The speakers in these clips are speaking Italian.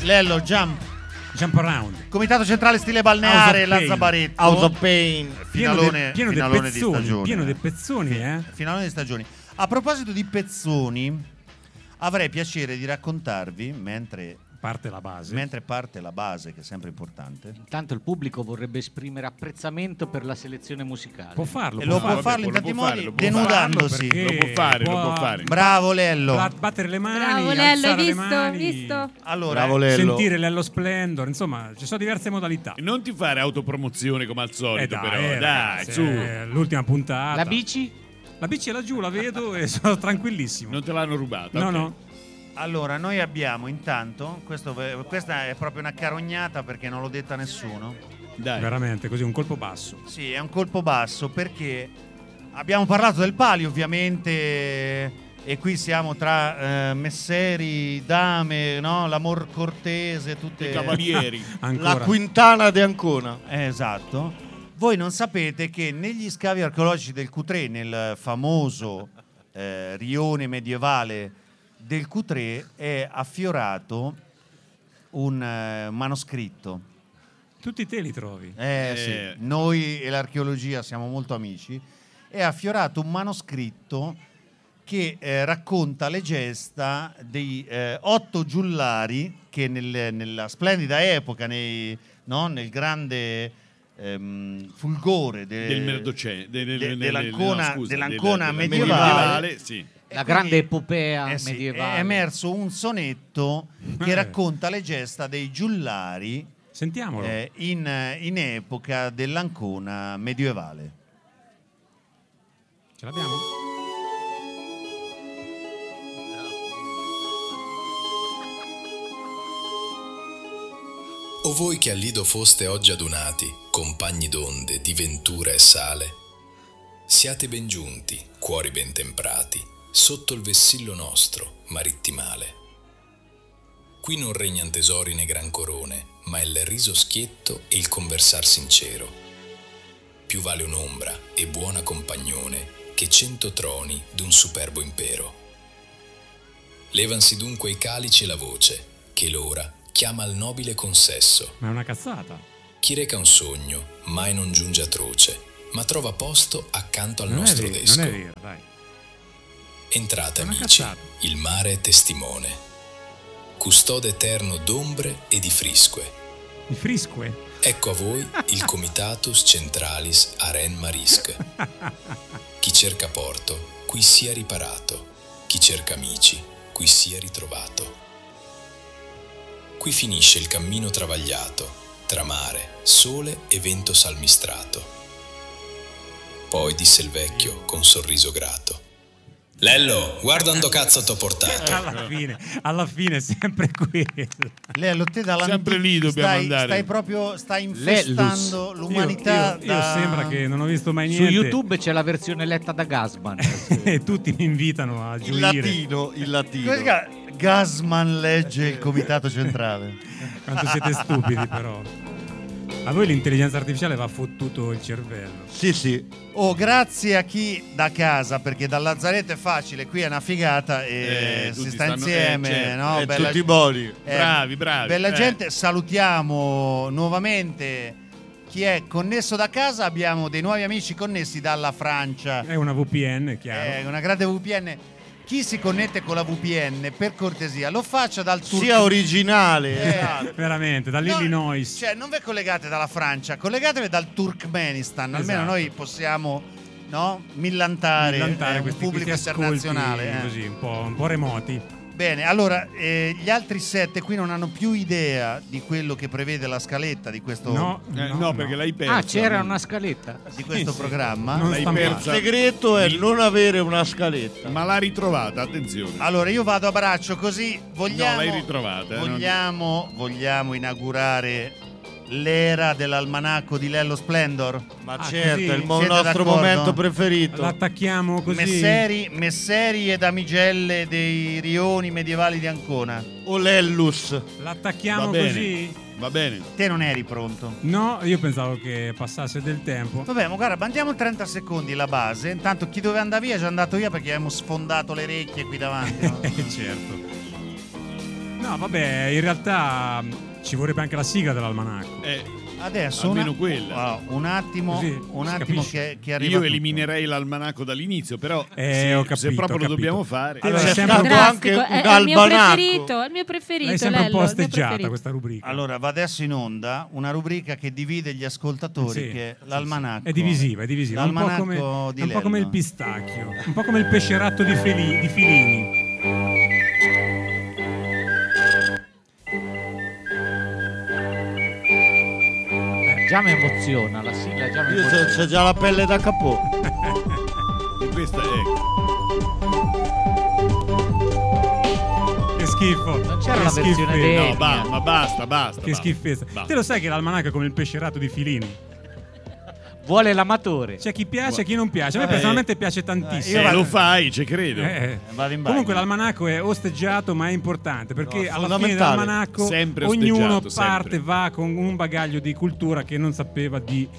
Lello, Jump Around. Comitato centrale stile balneare, Lazzabaretto, House of Pain. finalone pieno di stagione. Pieno di pezzoni, Finalone di stagioni. A proposito di pezzoni, avrei piacere di raccontarvi, mentre parte la base, che è sempre importante. Intanto il pubblico vorrebbe esprimere apprezzamento per la selezione musicale. Può farlo. E lo può farlo in tanti modi, denudandosi. Lo può fare. Bravo Lello. Battere le mani, Bravo Lello, alzare hai le mani, visto? Allora, Bravo Lello. sentire Lello Splendor, insomma, ci sono diverse modalità. Non ti fare autopromozione come al solito, Dai, però. Dai, ragazzi, su. L'ultima puntata. La bici? La bici è laggiù, la vedo e sono tranquillissimo. Non te l'hanno rubata. No, ok. no. allora, noi abbiamo intanto, questa è proprio una carognata perché non l'ho detta a nessuno. Dai. Veramente, così un colpo basso. Sì, è un colpo basso perché abbiamo parlato del Palio ovviamente e qui siamo tra messeri, dame, no? L'amor cortese, tutte I cavalieri. Ancora. La Quintana de Ancona. Esatto. Voi non sapete che negli scavi archeologici del Q3, nel famoso rione medievale del Q3, è affiorato un manoscritto. Tutti te li trovi. Sì. Noi e l'archeologia siamo molto amici. È affiorato un manoscritto che racconta le gesta dei 8 giullari che nella splendida epoca, nel grande fulgore dell'Ancona medievale, sì. La grande epopea sì, medievale. è emerso un sonetto che racconta le gesta dei giullari Sentiamolo. in epoca dell'Ancona medievale. Ce l'abbiamo? O voi che al lido foste oggi adunati, compagni d'onde, di ventura e sale, siate ben giunti, cuori ben temprati, sotto il vessillo nostro, marittimale. Qui non regnan tesori né gran corone, ma il riso schietto e il conversar sincero. Più vale un'ombra e buona compagnone che 100 troni d'un superbo impero. Levansi dunque i calici e la voce, che l'ora chiama al nobile consesso. Ma è una cazzata. Chi reca un sogno mai non giunge atroce, ma trova posto accanto al Non nostro è vero, desco. non è vero, dai. Entrate È una amici, cazzata. il mare è testimone, custode eterno d'ombre e di frisque. Il frisque. Ecco a voi il Comitatus Centralis Aren Marisc. Chi cerca porto, qui sia riparato, chi cerca amici, qui sia ritrovato. Qui finisce il cammino travagliato, tra mare, sole e vento salmistrato. Poi disse il vecchio con sorriso grato: Lello, guarda ando cazzo t'ho portato. Alla fine sempre qui. Lello, te Sempre lì dobbiamo andare. stai infestando l'umanità. Io sembra che non ho visto mai niente. Su YouTube c'è la versione letta da Gasman. E tutti mi invitano a Il gioire. latino. Gasman legge il comitato centrale. Quanto siete stupidi, però. A voi l'intelligenza artificiale va fottuto il cervello. Sì. Grazie a chi da casa, perché dal lazzaretto è facile, qui è una figata e si tutti sta stanno- insieme, certo. no? E Bella- tutti buoni. Bravi. Bella gente, salutiamo nuovamente chi è connesso da casa. Abbiamo dei nuovi amici connessi dalla Francia. È una VPN, chiaro. È una grande VPN. Chi si connette con la VPN, per cortesia, lo faccia dal Sia originale. Veramente, dall'Illinois. Cioè, non vi collegate dalla Francia, collegatevi dal Turkmenistan. Almeno Esatto. noi possiamo, no, millantare un questi pubblico ascolti internazionale. così, un po' remoti. Bene, allora, gli altri 7 qui non hanno più idea di quello che prevede la scaletta di questo, No, perché l'hai persa. Ah, c'era una scaletta. di questo Sì. programma. Non L'hai stampata. Il persa. segreto è non avere una scaletta. Ma l'ha ritrovata, attenzione. Allora, io vado a braccio così. Vogliamo, No, l'hai ritrovata, vogliamo inaugurare l'era dell'almanacco di Lello Splendor? Ma Ah, certo, così? è il Siete nostro d'accordo? momento preferito. L'attacchiamo così. Messeri e damigelle dei rioni medievali di Ancona. O Lellus. L'attacchiamo Va bene. così. Va bene. Te non eri pronto. No, io pensavo che passasse del tempo. Vabbè, ma guarda, mandiamo 30 secondi la base. Intanto chi doveva andare via è già andato via perché abbiamo sfondato le orecchie qui davanti. No? Certo. No, No, vabbè, in realtà ci vorrebbe anche la sigla dell'almanacco. Adesso almeno quella. Un attimo, Così, che arriva. Io tutto. eliminerei l'almanacco dall'inizio, però ho capito, se proprio lo dobbiamo fare. Allora, c'è sempre stato anche un è il mio almanacco. preferito, è il mio preferito. L'hai sempre un po' Lello, il mio osteggiata preferito. questa rubrica. Allora, va adesso in onda una rubrica che divide gli ascoltatori, Sì, che è sì, l'almanacco. È divisiva. Un po' come, L'almanacco di un po' come il Lello. pistacchio, un po' come il pesceratto di Filini. Già mi emoziona, la sigla già mi Io emoziona. c'è già la pelle da capò. E questa è Che schifo. Non c'era Che la versione schifezza. dei- no, ma basta. Che schifezza. Basta. Te lo sai che l'almanacco è come il pesceratto di Filini? Vuole l'amatore. C'è chi piace e chi non piace. A me personalmente piace tantissimo. io vado- lo fai, ci credo. Vado in bagno. Comunque l'almanacco è osteggiato, ma è importante perché No, alla fine fondamentale. dell'almanacco Sempre ognuno osteggiato, parte, sempre. va con un bagaglio di cultura che non sapeva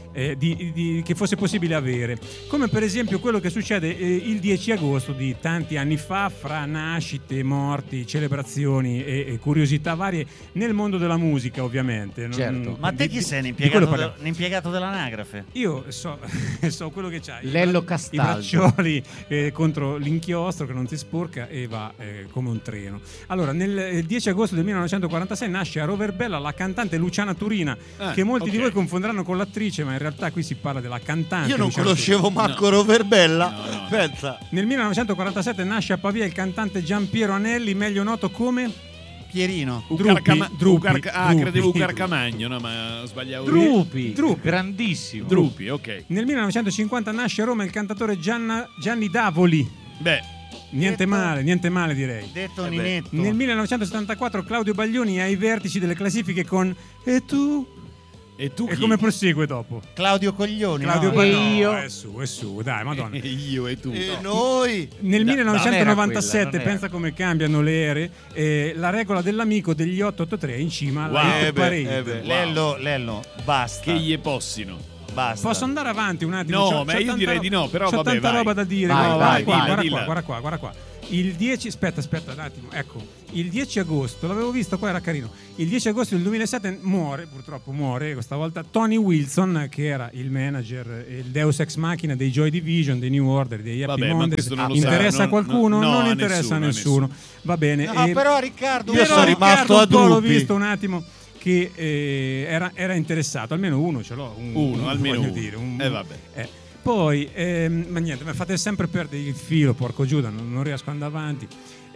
che fosse possibile avere. Come per esempio quello che succede il 10 agosto di tanti anni fa, fra nascite, morti, celebrazioni e curiosità varie nel mondo della musica, ovviamente. Certo. Ma te chi sei, di quello parliamo. l'impiegato dell'anagrafe? Io so quello che c'hai. Lello I Castaldo. braccioli contro l'inchiostro che non si sporca e va come un treno. Allora, nel 10 agosto del 1946 nasce a Roverbella la cantante Luciana Turina, che molti di ok. voi confonderanno con l'attrice, ma in realtà qui si parla della cantante. Io non Luciana conoscevo Turina. manco Roverbella. No. Pensa. Nel 1947 nasce a Pavia il cantante Giampiero Anelli, meglio noto come Pierino. Drupi. Credevo Carcamagno, no, ma sbagliavo. Drupi, Drupi. grandissimo. Drupi, ok. Nel 1950 nasce a Roma il cantatore Gianni Davoli. Beh, Niente male direi. Detto Ninetto. Nel 1974 Claudio Baglioni è ai vertici delle classifiche con E tu? e tu E chi? come prosegue dopo? Claudio Coglioni. Claudio no? Baglioni. io? È su, dai, madonna. Io e tu. E noi? Nel non 1997, era quella. pensa come cambiano le ere, la regola dell'amico degli 883 è in cima alla Wow. hit parade. Lello, basta. Che gli possino. Basta. Posso andare avanti un attimo? No, C'ho ma io tanta direi di no, però c'ho vabbè, tanta vai. roba da dire. Vai, No, vai, guarda qua. Il 10, aspetta un attimo, ecco, il 10 agosto, l'avevo visto qua, era carino. Il 10 agosto del 2007 purtroppo muore questa volta Tony Wilson, che era il manager, il Deus Ex Machina dei Joy Division, dei New Order, dei Happy Vabbè, ma Mondays. questo non lo Interessa sa, a qualcuno? no, non a interessa a nessuno. Va bene. No, però Riccardo, Io sono rimasto Riccardo a un po' l'ho dubbi. visto un attimo che era interessato, almeno uno ce l'ho. Almeno voglio uno. dire, Vabbè. Poi, ma niente, mi fate sempre perdere il filo, porco Giuda, non riesco ad andare avanti.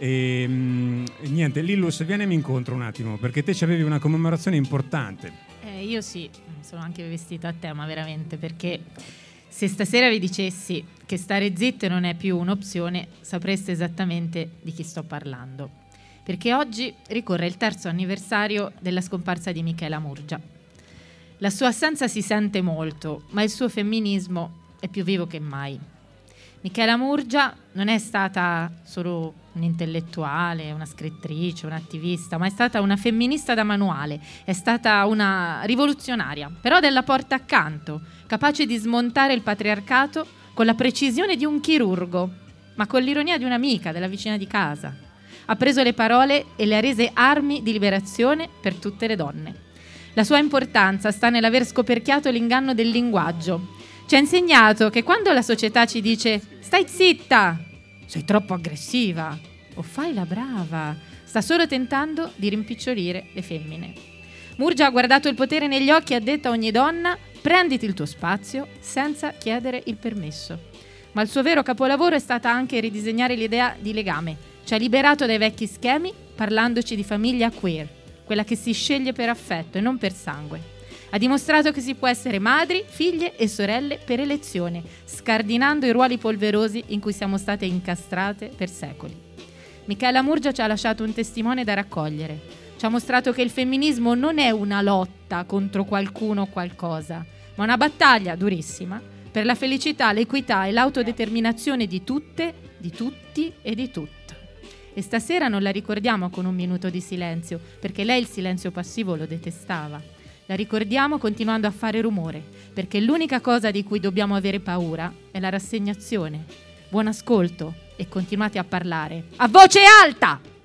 Niente, Lillus, vienimi incontro un attimo, perché te c'avevi una commemorazione importante. Io sì, sono anche vestita a tema veramente, perché se stasera vi dicessi che stare zitte non è più un'opzione, sapreste esattamente di chi sto parlando. Perché oggi ricorre il 3° anniversario della scomparsa di Michela Murgia. La sua assenza si sente molto, ma il suo femminismo è più vivo che mai. Michela Murgia non è stata solo un'intellettuale, una scrittrice, un'attivista, ma è stata una femminista da manuale, è stata una rivoluzionaria, però della porta accanto, capace di smontare il patriarcato con la precisione di un chirurgo, ma con l'ironia di un'amica, della vicina di casa. Ha preso le parole e le ha rese armi di liberazione per tutte le donne. La sua importanza sta nell'aver scoperchiato l'inganno del linguaggio. Ci ha insegnato che quando la società ci dice «Stai zitta! Sei troppo aggressiva!» o «Fai la brava!» sta solo tentando di rimpicciolire le femmine. Murgia ha guardato il potere negli occhi e ha detto a ogni donna «Prenditi il tuo spazio senza chiedere il permesso». Ma il suo vero capolavoro è stata anche ridisegnare l'idea di legame. Ci ha liberato dai vecchi schemi parlandoci di famiglia queer, quella che si sceglie per affetto e non per sangue. Ha dimostrato che si può essere madri, figlie e sorelle per elezione, scardinando i ruoli polverosi in cui siamo state incastrate per secoli. Michela Murgia ci ha lasciato un testimone da raccogliere. Ci ha mostrato che il femminismo non è una lotta contro qualcuno o qualcosa, ma una battaglia durissima per la felicità, l'equità e l'autodeterminazione di tutte, di tutti e di tutte. E stasera non la ricordiamo con un minuto di silenzio, perché lei il silenzio passivo lo detestava. La ricordiamo continuando a fare rumore, perché l'unica cosa di cui dobbiamo avere paura è la rassegnazione. Buon ascolto e continuate a parlare a voce alta!